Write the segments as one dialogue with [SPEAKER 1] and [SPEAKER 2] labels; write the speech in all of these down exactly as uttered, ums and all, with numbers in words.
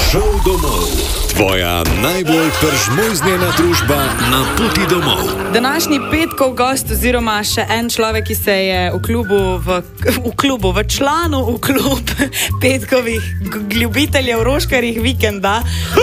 [SPEAKER 1] Šel domov. Tvoja najbolj peržmojznjena družba na poti domov.
[SPEAKER 2] Današnji petkov gost oziroma še en človek, ki se je v klubu, v, v klubu, v članu v klub petkovih ljubiteljev roškarjih vikenda.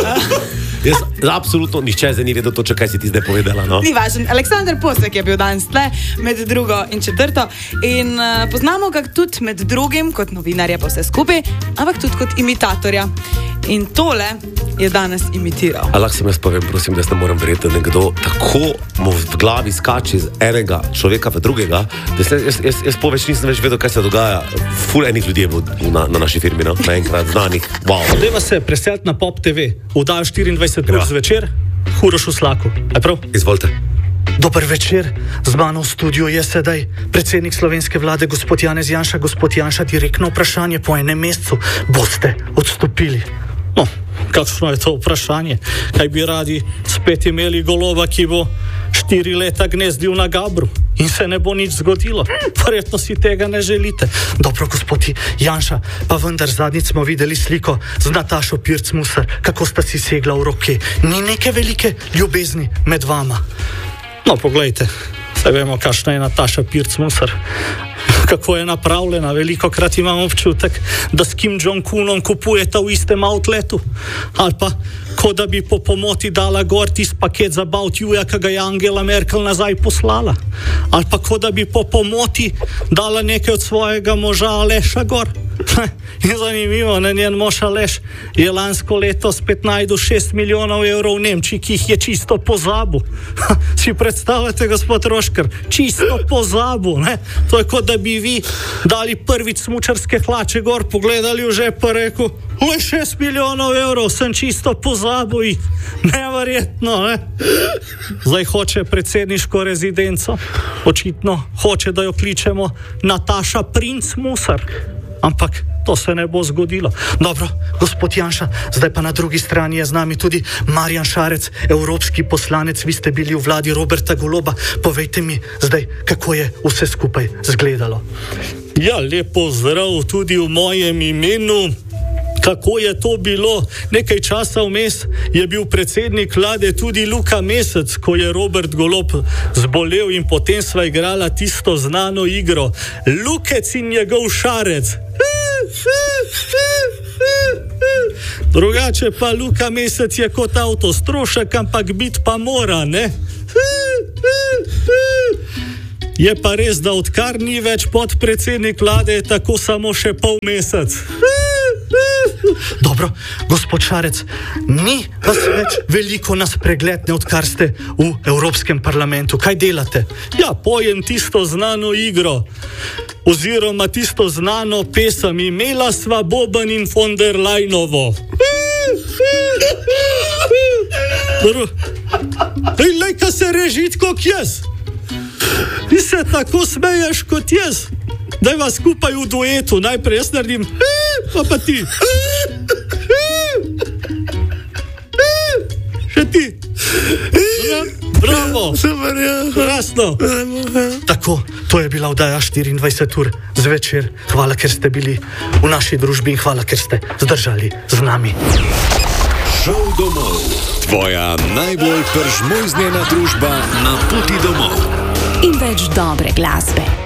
[SPEAKER 3] Jaz, absolutno nihče zdaj ni vedel točno, kaj si ti zdaj povedala. No?
[SPEAKER 2] Ni važno. Aleksander Posek je bil danes tle med drugo in četrto in uh, poznamo ga tudi med drugim kot novinarja pa vse skupaj, ampak tudi kot imitatorja. In tole je danes imitiral.
[SPEAKER 3] A lahko sem jaz povem, prosim, da jaz ne morem verjeti, da nekdo tako mu v glavi skače iz enega človeka v drugega, da jaz, jaz, jaz, jaz poveč nisem več vedel, kaj se dogaja. Ful enih ljudi je bilo na, na naši firmi, no? Naenkrat znanih. Wow.
[SPEAKER 4] Dajva se preseliti na Pop T V, vdajo štiriindvajset ur zvečer, Uroš v Slaku. Aj prav?
[SPEAKER 3] Izvolite.
[SPEAKER 4] Dober večer, z mano v studiu je sedaj predsednik slovenske vlade, gospod Janez Janša. Gospod Janša, direktno vprašanje po enem mesecu. Boste odstopili? No, kakšno je to vprašanje? Kaj bi radi spet imeli Goloba, ki bo štiri leta gnezdil na Gabru in se ne bo nič zgodilo? Verjetno si tega ne želite. Dobro, gospod Janša, pa vendar zadnjič smo videli sliko z Natašo Pirc Musar, kako sta si segla v roke. Ni neke velike ljubezni med vama? No, poglejte, saj vemo, kakšna je Nataša Pirc Musar. Kako je napravljena, veliko krat imam občutek, da s Kim Jong-unom kupujeta v istem outletu. Ali pa, kot da bi po pomoti dala gor tisti paket za About You-ja, ki ga je Angela Merkel nazaj poslala. Ali pa, kot da bi po pomoti dala nekaj od svojega moža Aleša gor. In zanimivo, ne, njen mož Aleš je lansko leto spet najdel šest milijonov evrov v Nemčiji, ki jih je čisto pozabil. Si predstavljate, gospod Roškar, čisto pozabil, ne? To je kot da bi vi dali prvič smučarske hlače gor, pogledali v žep pa rekel, le šest milijonov evrov sem čisto pozabil. Neverjetno, ne? Zdaj hoče predsedniško rezidenco, očitno hoče, da jo kličemo Nataša Princ Musar. Ampak to se ne bo zgodilo. Dobro, gospod Janša, zdaj pa na drugi strani je z nami tudi Marjan Šarec, evropski poslanec. Vi ste bili v vladi Roberta Goloba. Povejte mi zdaj, kako je vse skupaj zgledalo. Ja, lepo zdrav tudi v mojem imenu. Kako je to bilo? Nekaj časa vmes je bil predsednik vlade tudi Luka Mesec, ko je Robert Golob zbolel in potem sva igrala tisto znano igro Lukec in njegov Šarec. Drugače pa Luka Mesec je kot avto strošek, ampak biti pa mora, ne? Je pa res, da odkar ni več podpredsednik vlade, je tako samo še pol mesec. Dobro, gospod Šarec, ni vas več veliko na spregledne, odkar ste v Evropskem parlamentu. Kaj delate? Ja, pojem tisto znano igro, oziroma tisto znano pesem. Imela sva Boban in von der Leinovo. Ej, lej, ka se režit kot jaz. Ti se tako smeješ kot jaz. Daj vas skupaj v duetu. Najprej jaz naredim, pa pa ti. Še ti. Bravo. Super, ja. Krasno. Tako, to je bila vdaja štiriindvajset ur zvečer. Hvala, ker ste bili v naši družbi in hvala, ker ste zdržali z nami.
[SPEAKER 1] Šel domov. Tvoja najbolj peržmojznjena družba na poti domov.
[SPEAKER 5] In več dobre glasbe.